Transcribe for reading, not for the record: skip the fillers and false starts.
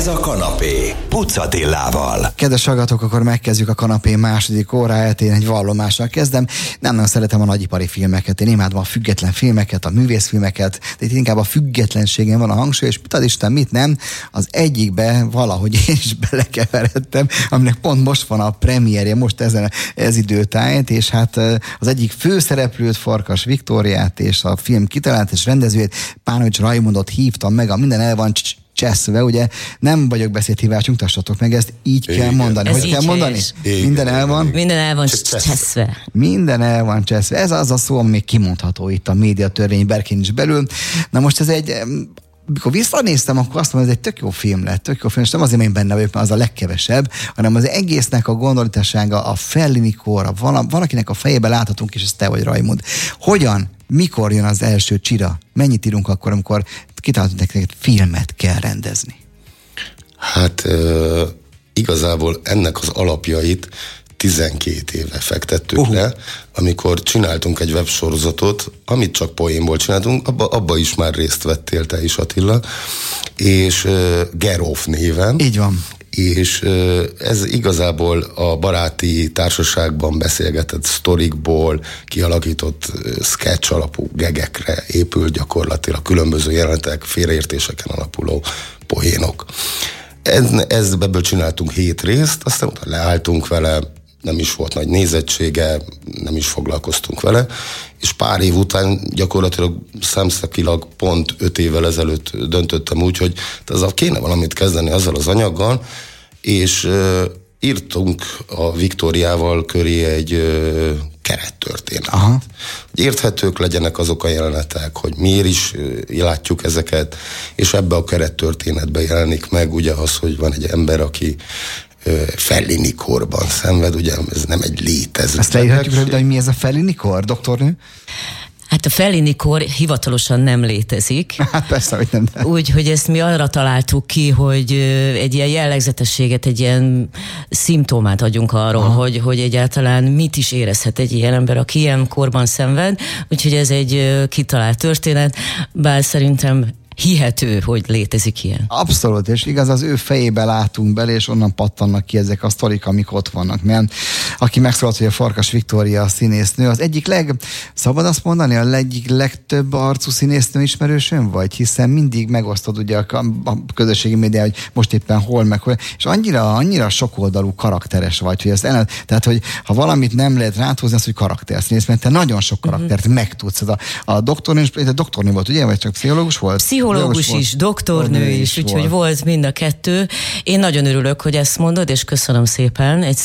Ez a kanapé Puc Attilával. Kedves hallgatók, akkor megkezdjük a kanapé második óráját. Én egy vallomással kezdem. Nem nagyon szeretem a nagyipari filmeket. Én imádom a független filmeket, a művészfilmeket, de itt inkább a függetlenségen van a hangsúly, és mit ad Isten, mit nem. Az egyikbe valahogy én is belekeveredtem, aminek pont most van a premierje, most ez időtájt, és hát az egyik főszereplőt, Farkas Viktóriát, és a film kitalált és rendezőjét, Pánovics Rajmundot hívtam meg, a Minden el van cseszve, ugye nem vagyok beszédhívás, nyugtassatok meg, ezt így kell mondani. Hogy kell mondani? Minden el van? Minden el van cseszve. Minden el van cseszve. Ez az a szó, ami még kimondható itt a médiatörvény berkein is belül. Na most ez egy, mikor visszanéztem, akkor azt mondom, ez egy tök jó film lett, tök jó film, és nem azért, mert én benne vagyok, mert az a legkevesebb, hanem az egésznek a gondolatossága, a Fellini-kor, valakinek a fejében láthatunk, és ez te vagy, Rajmund. Hogyan, mikor jön az első csira? Mennyit írunk akkor, amikor kitaláltunk nektek, filmet kell rendezni? Hát igazából ennek az alapjait 12 éve fektettük le, amikor csináltunk egy websorozatot, amit csak poénból csináltunk, abba is már részt vettél te is, Attila, és Gerolf néven. Így van. És ez igazából a baráti társaságban beszélgetett sztorikból kialakított sketch alapú gegekre épült gyakorlatilag, különböző jelenetek, félreértéseken alapuló poénok. Ebből csináltunk 7 részt, aztán leálltunk vele, nem is volt nagy nézettsége, nem is foglalkoztunk vele, és pár év után gyakorlatilag számszakilag pont 5 évvel ezelőtt döntöttem úgy, hogy azzal kéne valamit kezdeni azzal az anyaggal, és írtunk a Viktóriával köré egy kerettörténetet. Hogy érthetők legyenek azok a jelenetek, hogy miért is látjuk ezeket, és ebbe a kerettörténetbe jelenik meg ugye az, hogy van egy ember, aki Fellini-korban szenved, ugye ez nem egy létező. Ezt leírhatjuk röviden, hogy mi ez a Fellini-kor, doktornő? Hát a Fellini-kor hivatalosan nem létezik. Hát persze, hogy nem. Úgyhogy ezt mi arra találtuk ki, hogy egy ilyen jellegzetességet, egy ilyen szimptomát adjunk arról, hogy egyáltalán mit is érezhet egy ilyen ember, aki ilyen korban szenved. Úgyhogy ez egy kitalált történet, bár szerintem hihető, hogy létezik ilyen. Abszolút, és igaz, az ő fejébe látunk bele, és onnan pattannak ki ezek a sztorik, amik ott vannak. Mert aki megszólalt, hogy a Farkas Viktória a színésznő, az egyik szabad azt mondani, a egyik legtöbb arcú színésznő ismerősön vagy, hiszen mindig megosztod ugye a közösségi média, hogy most éppen hol, meg hol, és annyira sokoldalú karakteres vagy, hogy tehát, hogy ha valamit nem lehet ráthúzni, az, hogy karakterszínész, mert te nagyon sok karaktert megtudsz. A doktornő volt, ugye, vagy csak pszichológus volt? Pszichológus is, doktornő is, úgyhogy volt mind a kettő. Én nagyon örülök, hogy ezt mondod, és köszönöm szépen. Egy